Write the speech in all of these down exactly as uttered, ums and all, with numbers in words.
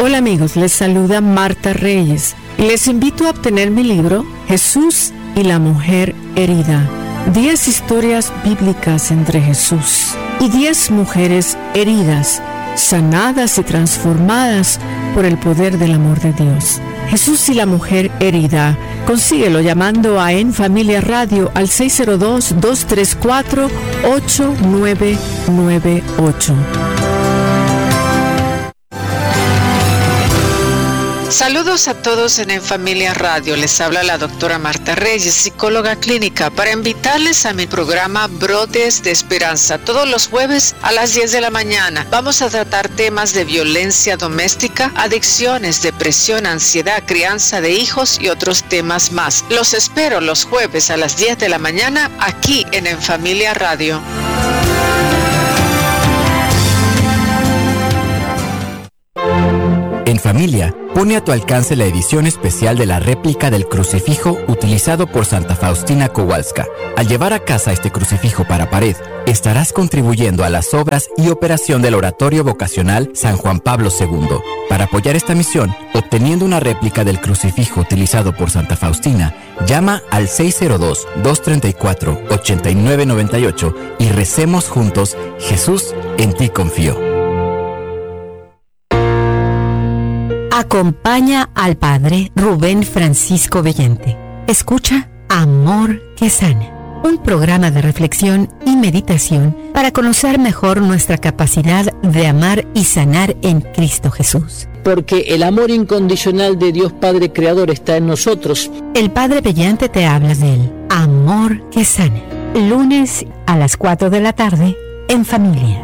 Hola amigos, les saluda Marta Reyes y les invito a obtener mi libro Jesús y la mujer herida. diez historias bíblicas entre Jesús y diez mujeres heridas, sanadas y transformadas por el poder del amor de Dios. Jesús y la mujer herida. Consíguelo llamando a En Familia Radio al seis cero dos, dos tres cuatro, ocho nueve nueve ocho. Saludos a todos en En Familia Radio. Les habla la doctora Marta Reyes, psicóloga clínica, para invitarles a mi programa Brotes de Esperanza. Todos los jueves a las diez de la mañana vamos a tratar temas de violencia doméstica, adicciones, depresión, ansiedad, crianza de hijos y otros temas más. Los espero los jueves a las diez de la mañana aquí en En Familia Radio. En Familia pone a tu alcance la edición especial de la réplica del crucifijo utilizado por Santa Faustina Kowalska. Al llevar a casa este crucifijo para pared, estarás contribuyendo a las obras y operación del Oratorio Vocacional San Juan Pablo segundo. Para apoyar esta misión, obteniendo una réplica del crucifijo utilizado por Santa Faustina, llama al seis cero dos, dos tres cuatro, ocho nueve nueve ocho y recemos juntos: Jesús, en ti confío. Acompaña al Padre Rubén Francisco Bellante. Escucha Amor que Sana, un programa de reflexión y meditación para conocer mejor nuestra capacidad de amar y sanar en Cristo Jesús. Porque el amor incondicional de Dios Padre Creador está en nosotros. El Padre Bellante te habla del Amor que Sana. Lunes a las cuatro de la tarde en Familia.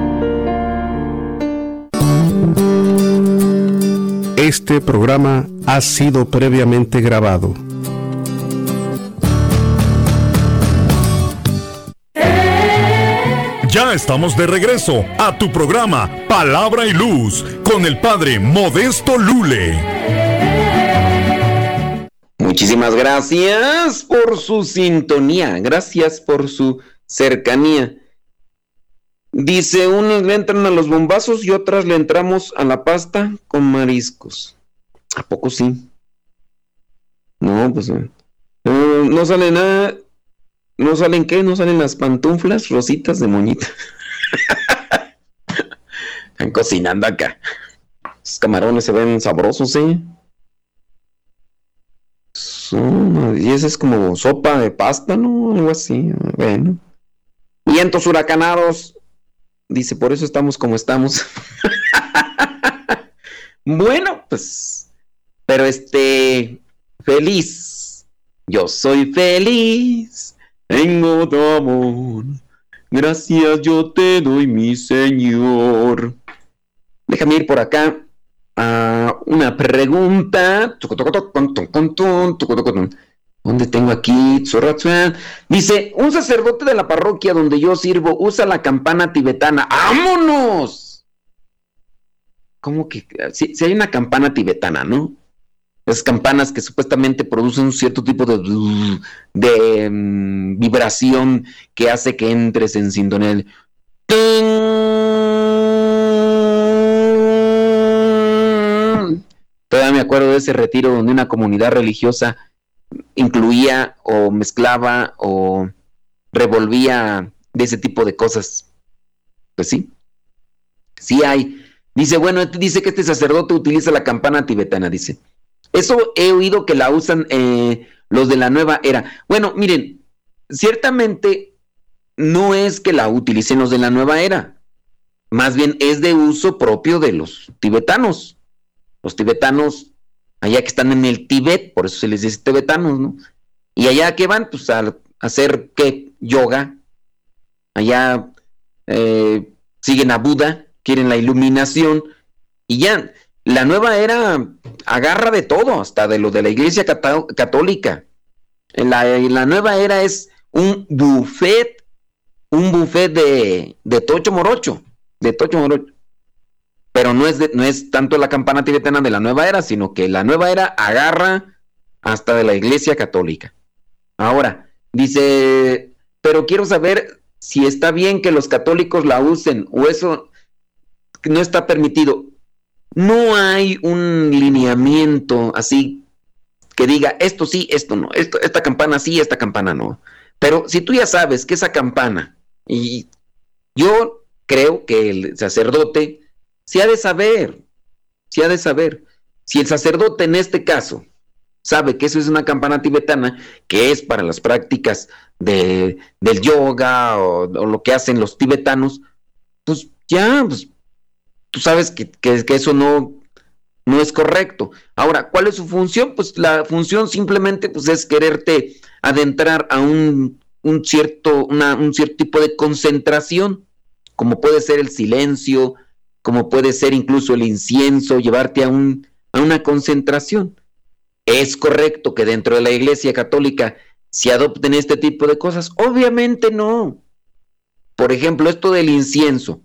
Este programa ha sido previamente grabado. Ya estamos de regreso a tu programa Palabra y Luz con el Padre Modesto Lule. Muchísimas gracias por su sintonía, gracias por su cercanía. Dice, unos le entran a los bombazos y otras le entramos a la pasta con mariscos. ¿A poco sí? No, pues no, no sale nada. ¿No salen qué? ¿No salen las pantuflas rositas de moñita? Están cocinando acá. Los camarones se ven sabrosos, ¿eh? Son, y esa es como sopa de pasta, ¿no? Algo así. Bueno. Vientos huracanados. Dice, por eso estamos como estamos. Bueno, pues, pero este, feliz. Yo soy feliz. Tengo tu amor. Gracias yo te doy, mi Señor. Déjame ir por acá a una pregunta. ¿Dónde tengo aquí? Dice, un sacerdote de la parroquia donde yo sirvo usa la campana tibetana. ¡Vámonos! ¿Cómo que? Si, si hay una campana tibetana, ¿no? Esas campanas que supuestamente producen un cierto tipo de, de um, vibración que hace que entres en sintonía. Todavía me acuerdo de ese retiro donde una comunidad religiosa incluía o mezclaba o revolvía de ese tipo de cosas. Pues sí, sí hay. Dice, bueno, dice que este sacerdote utiliza la campana tibetana, dice. Eso he oído que la usan eh, los de la nueva era. Bueno, miren, ciertamente no es que la utilicen los de la nueva era, más bien es de uso propio de los tibetanos. Los tibetanos allá que están en el Tíbet, por eso se les dice tibetanos, ¿no? Y allá que van, pues a, a hacer, ¿qué? Yoga. Allá eh, siguen a Buda, quieren la iluminación, y ya, la nueva era agarra de todo, hasta de lo de la iglesia cató- católica. La, la nueva era es un buffet, un buffet de, de tocho morocho, de tocho morocho. Pero no es, de, no es tanto la campana tibetana de la nueva era, sino que la nueva era agarra hasta de la iglesia católica. Ahora, dice, pero quiero saber si está bien que los católicos la usen, o eso no está permitido. no hay un lineamiento así que diga esto sí, esto no, esto, esta campana sí, esta campana no. Pero si tú ya sabes que esa campana, y yo creo que el sacerdote se ha de saber, se ha de saber. Si el sacerdote en este caso sabe que eso es una campana tibetana, que es para las prácticas de, del yoga o, o lo que hacen los tibetanos, pues ya, pues, tú sabes que, que, que eso no, no es correcto. Ahora, ¿cuál es su función? Pues la función simplemente pues, es quererte adentrar a un, un, cierto, una, un cierto tipo de concentración, como puede ser el silencio, como puede ser incluso el incienso, llevarte a, un, a una concentración. ¿Es correcto que dentro de la Iglesia Católica se adopten este tipo de cosas? Obviamente no. Por ejemplo, esto del incienso.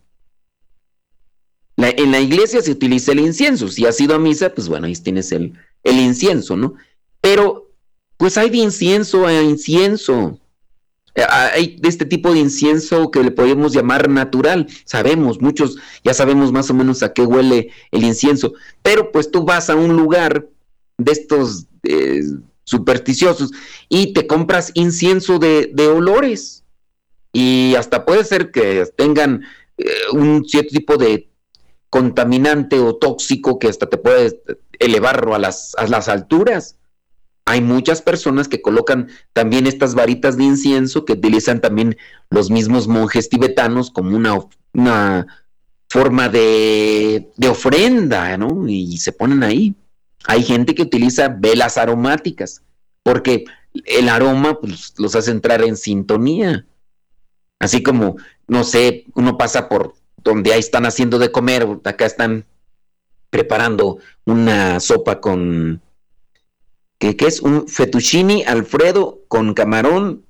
La, en la iglesia se utiliza el incienso. Si has ido a misa, pues bueno, ahí tienes el, el incienso, ¿no? Pero, pues hay de incienso a incienso. Hay de este tipo de incienso que le podemos llamar natural. Sabemos, muchos ya sabemos más o menos a qué huele el incienso. Pero pues tú vas a un lugar de estos eh, supersticiosos y te compras incienso de, de olores. Y hasta puede ser que tengan eh, un cierto tipo de contaminante o tóxico que hasta te puede elevar a las, a las alturas. Hay muchas personas que colocan también estas varitas de incienso que utilizan también los mismos monjes tibetanos como una, una forma de, de ofrenda, ¿no? Y se ponen ahí. Hay gente que utiliza velas aromáticas porque el aroma pues, los hace entrar en sintonía. Así como, no sé, uno pasa por donde ahí están haciendo de comer, acá están preparando una sopa con, ¿qué, qué es? Un fettuccine Alfredo con camarón,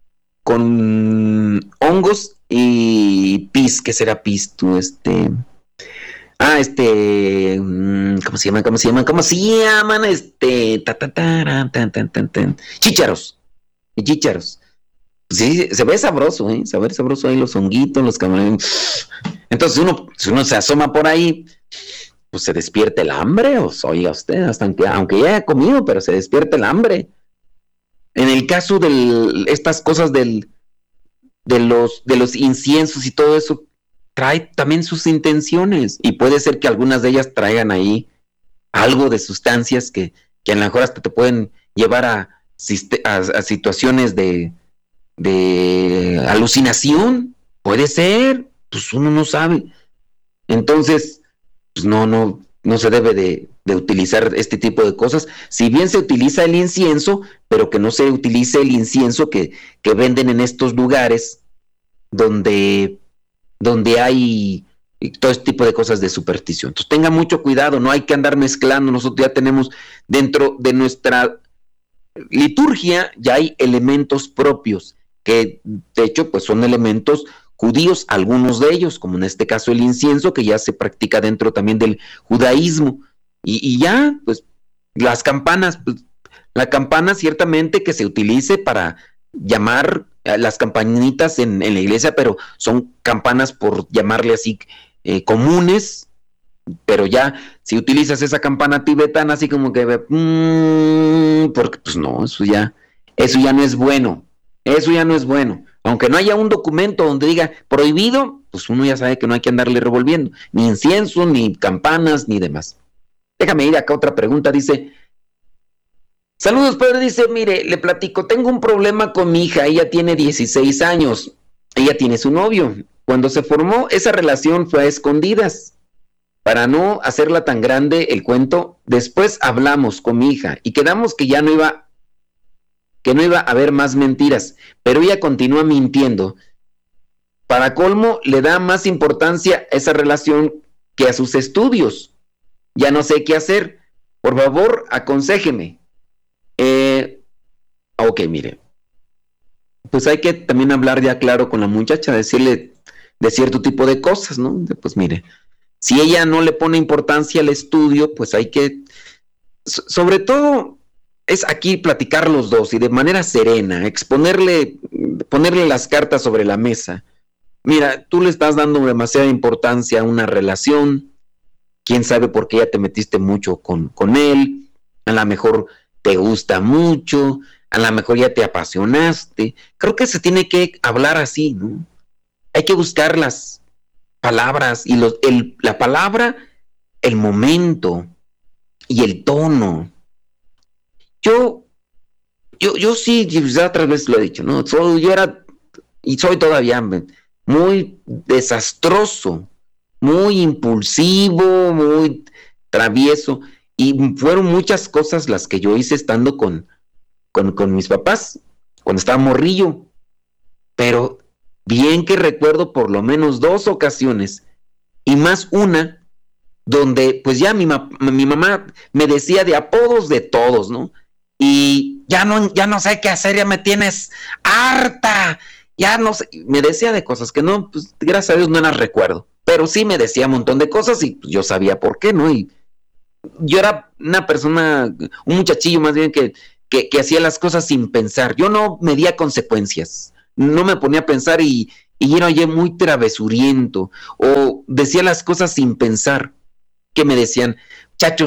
con hongos y pis, ¿qué será pis tú? Este... Ah, este, ¿cómo se llaman? ¿Cómo se llaman? ¿Cómo se llaman? Este, ta, ta, ta, tan, tan, tan, tan. Chícharos, chícharos. Sí, se ve sabroso, ¿eh? Se ve sabroso ahí los honguitos, los camarones. Entonces uno, si uno se asoma por ahí, pues se despierta el hambre, o oiga usted, hasta aunque, aunque ya haya comido, pero se despierta el hambre. En el caso de estas cosas del, de los, de los inciensos y todo eso, trae también sus intenciones y puede ser que algunas de ellas traigan ahí algo de sustancias que, que a lo mejor hasta te pueden llevar a, a, a situaciones de, de alucinación. Puede ser, pues uno no sabe. Entonces, pues no, no, no se debe de, de utilizar este tipo de cosas. Si bien se utiliza el incienso, pero que no se utilice el incienso que, que venden en estos lugares donde donde hay todo este tipo de cosas de superstición. Entonces tenga mucho cuidado, no hay que andar mezclando. Nosotros ya tenemos dentro de nuestra liturgia, ya hay elementos propios, que de hecho pues son elementos judíos, algunos de ellos, como en este caso el incienso, que ya se practica dentro también del judaísmo. Y, y ya, pues las campanas, pues, la campana ciertamente que se utilice para llamar las campanitas en, en la iglesia, pero son campanas, por llamarle así, eh, comunes, pero ya si utilizas esa campana tibetana así como que mmm, porque pues no, eso ya eso ya no es bueno, eso ya no es bueno, aunque no haya un documento donde diga prohibido, pues uno ya sabe que no hay que andarle revolviendo, ni incienso, ni campanas, ni demás. Déjame ir acá otra pregunta, dice: saludos, padre, dice, mire, le platico, tengo un problema con mi hija, ella tiene dieciséis años, ella tiene su novio. Cuando se formó esa relación fue a escondidas. Para no hacerla tan grande el cuento, después hablamos con mi hija y quedamos que ya no iba, que no iba a haber más mentiras, pero ella continúa mintiendo. Para colmo, le da más importancia a esa relación que a sus estudios. Ya no sé qué hacer. Por favor, aconséjeme. Eh, ok, mire, pues hay que también hablar ya claro con la muchacha, decirle de cierto tipo de cosas, ¿no? Pues mire, si ella no le pone importancia al estudio, pues hay que, sobre todo, es aquí platicar los dos y de manera serena, exponerle, ponerle las cartas sobre la mesa. Mira, tú le estás dando demasiada importancia a una relación, quién sabe por qué ya te metiste mucho con, con él, a lo mejor te gusta mucho, a lo mejor ya te apasionaste. Creo que se tiene que hablar así, ¿no? Hay que buscar las palabras y los, el, la palabra, el momento y el tono. Yo, yo, yo sí, ya otras veces lo he dicho, ¿no? Soy, yo era y soy todavía muy desastroso, muy impulsivo, muy travieso, y fueron muchas cosas las que yo hice estando con, con, con mis papás, cuando estaba morrillo, pero bien que recuerdo por lo menos dos ocasiones, y más una, donde pues ya mi, ma- mi mamá me decía de apodos de todos, ¿no? Y ya no, ya no sé qué hacer, ya me tienes harta, ya no sé, me decía de cosas que no, pues gracias a Dios no las recuerdo, pero sí me decía un montón de cosas y pues, yo sabía por qué, ¿no? Y yo era una persona, un muchachillo más bien que, que, que hacía las cosas sin pensar, yo no medía consecuencias, no me ponía a pensar y, y era oye, muy travesuriento, o decía las cosas sin pensar, que me decían, chacho,